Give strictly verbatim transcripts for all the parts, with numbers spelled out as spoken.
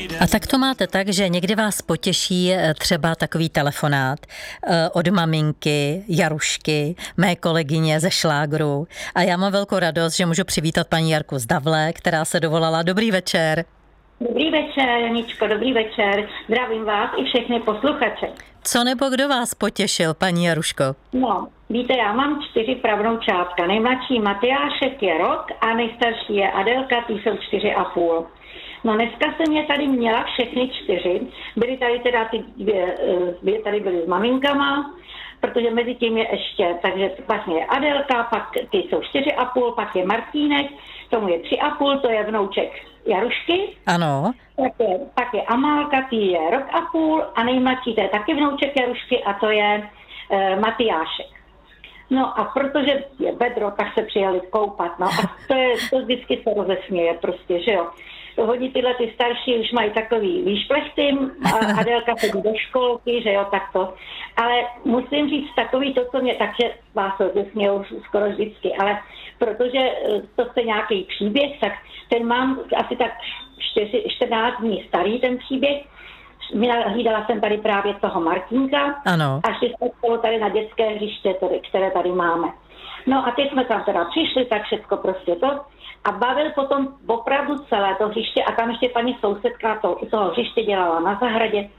A tak to máte tak, že někdy vás potěší třeba takový telefonát od maminky Jarušky, mé kolegyně ze šlágru. A já mám velkou radost, že můžu přivítat paní Jarku z Davle, která se dovolala. Dobrý večer. Dobrý večer, Janičko, dobrý večer. Zdravím vás i všechny posluchače. Co nebo kdo vás potěšil, paní Jaruško? No, víte, já mám čtyři pravnoučátka. Nejmladší Matyášek je rok a nejstarší je Adelka, ty jsou čtyři a půl. No dneska jsem je tady měla všechny čtyři. Byly tady teda ty dvě, dvě tady byly s maminkama, protože mezi tím je ještě, takže vlastně je Adelka, pak ty jsou čtyři a půl, pak je Martínek, tomu je tři a půl, to je vnouček Jarušky. Ano. Tak je, pak je Amálka, ty je rok a půl a nejmladší to je taky vnouček Jarušky a to je e, Matyášek. No a protože je bedro, tak se přijeli koupat, no a to je, to vždycky se rozesměje prostě, že jo. Hodně tyhle ty starší už mají takový výšplechty a Adelka chodí do školky, že jo, tak to. Ale musím říct takový to, co mě, takže vás rozesmějou skoro vždycky, ale protože to je nějaký příběh, tak ten mám asi tak čtrnáct dní starý ten příběh. Hlídala jsem tady právě toho Martínka. Ano. A šli jsme spolu tady na dětské hřiště, které tady máme. No a teď jsme tam teda přišli, tak všechno prostě to. A bavil potom opravdu celé to hřiště a tam ještě paní sousedka to, toho hřiště dělala na zahradě.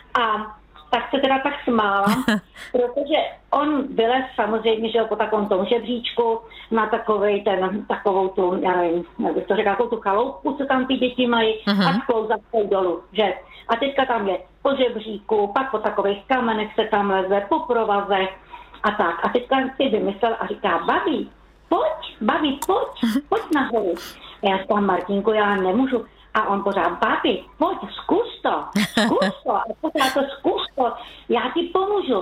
A tak se teda tak smála, protože on vylez samozřejmě, že po takovém tom žebříčku na takovej ten, takovou tu, já nevím, jak bych to řekla, takovou tu chaloupku, co tam ty děti mají, uh-huh. a sklouzat dolů, že? A teďka tam je po žebříku, pak po takových kamenech se tam leze, po provazech a tak. A teďka si vymyslel a říká, baví, pojď, baví, pojď, pojď nahoru. A já říkám, Martínku, já nemůžu. A on pořád, babi, pojď, zkus to, zkus to, a pořád to zkus to, já ti pomůžu.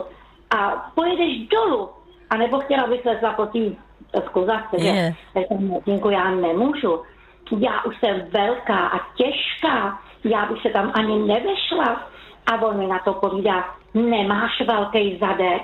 A pojedeš dolů. A nebo chtěla bych lezla po té skluzavce, že? Yeah. Já říkám, Martínku, já nemůžu. Já už jsem velká a těžká, já bych se tam ani nevešla. A on mi na to povídá, nemáš velký zadek.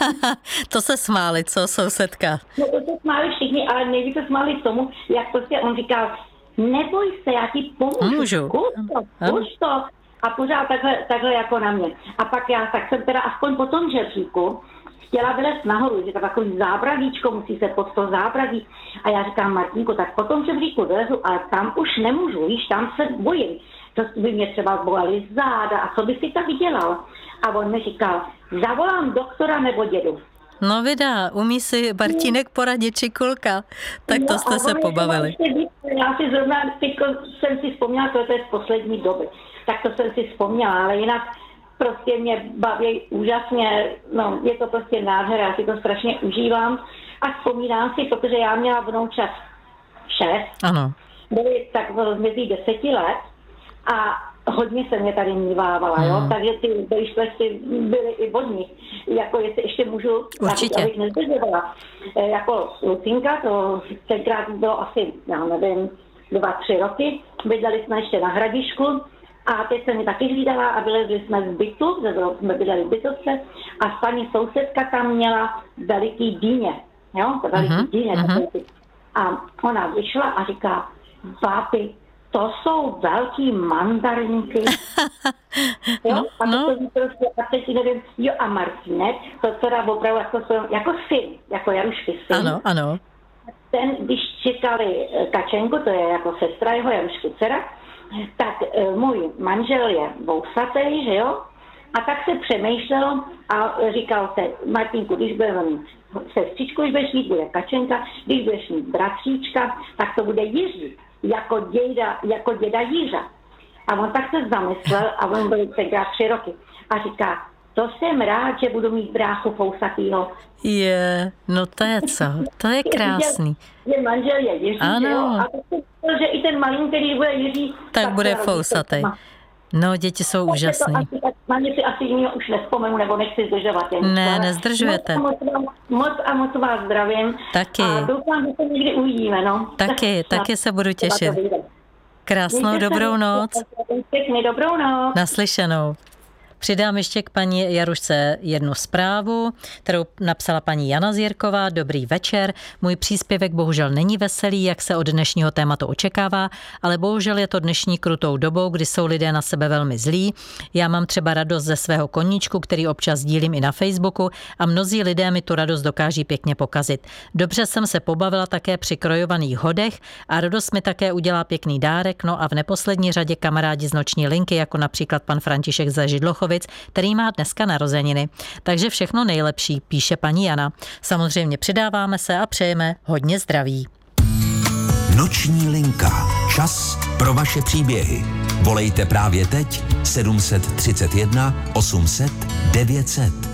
To se smáli, co sousedka? No to se smáli všichni, ale nejvíc se smáli tomu, jak prostě on říkal, neboj se, já ti pomůžu, Můžu. zkus to, zkus to. A pořád takhle, takhle jako na mě. A pak já, tak jsem teda aspoň po tom žebříku chtěla vylézt nahoru, že to takový zábradíčko, musí se pod to zábradí. A já říkám, Martínku, tak po tom žebříku vylezu, ale tam už nemůžu, víš, tam se bojím. To by mě třeba bolely záda a co by si tak dělal? A on mi říkal, zavolám doktora nebo dědu. No vydá, umí si Martínek poradit Čikulka. Tak to no, jste se pobavili. Já si zrovna, teďko jsem si vzpomněla, to je z poslední doby. Tak to jsem si vzpomněla, ale jinak prostě mě baví úžasně, no je to prostě nádhera, já si to strašně užívám a vzpomínám si, protože já měla vnoučat šest, ano. Byly tak mezi deseti let a hodně se mě tady mívávala, hmm. jo, takže ty dojšlechty byly i vodní, jako jestli ještě můžu, určitě. Abych nezdržovala. E, jako Lucinka, to tenkrát bylo asi, já nevím, dva, tři roky, bydleli jsme ještě na Hradišku a teď se mi taky hlídala a vylezli jsme z bytu, jsme bydleli v bytovce a paní sousedka tam měla veliký dýně, jo, to veliký uh-huh. dýně. Uh-huh. A ona vyšla a říká, báby, to jsou velký mandarinky. Jo, a no. to prostě, a teď nevím, jo, a Martínek, to teda opravdu jako, jako syn, jako Jarušky syn. Ano, ano. Ten, když čekali Kačenku, to je jako sestra jeho Jarušky dcera, tak uh, můj manžel je vousatý, že jo, a tak se přemýšlel a říkal se, Martínku, když budeme mít sestřičku, když budeš mít, bude Kačenka, když budeš mít bratříčka, tak to bude Jiří. Jako děda, jako děda Jířa. A on tak se zamyslel a on byl tenkrát tři roky. A říká, to jsem rád, že budu mít bráchu fousatýho. Je, no to je co, to je krásný. Že manžel je Jiří, ano. Jo? A to je, že i ten malý, který bude Jiří, tak, tak bude fousatý. No, děti jsou tak úžasný. Na mě si asi jiného už nevzpomenu, nebo nechci zdržovat. Jen, ne, nezdržujete. Moc, moc, moc a moc vás zdravím. Taky. A doufám, že se někdy uvidíme, no. Taky, tak, taky se budu těšit. Krásnou dobrou noc. Pěkně dobrou noc. Naslyšenou. Přidám ještě k paní Jarušce jednu zprávu, kterou napsala paní Jana Zírková. Dobrý večer. Můj příspěvek bohužel není veselý, jak se od dnešního tématu očekává, ale bohužel je to dnešní krutou dobou, kdy jsou lidé na sebe velmi zlí. Já mám třeba radost ze svého koníčku, který občas dílím i na Facebooku a mnozí lidé mi tu radost dokáží pěkně pokazit. Dobře jsem se pobavila také při krojovaných hodech a radost mi také udělá pěkný dárek, no a v neposlední řadě kamarádi z noční linky, jako například pan František ze Židlochovic, který má dneska narozeniny. Takže všechno nejlepší, píše paní Jana. Samozřejmě přidáváme se a přejeme hodně zdraví. Noční linka. Čas pro vaše příběhy. Volejte právě teď sedm set třicet jedna osm set devět set.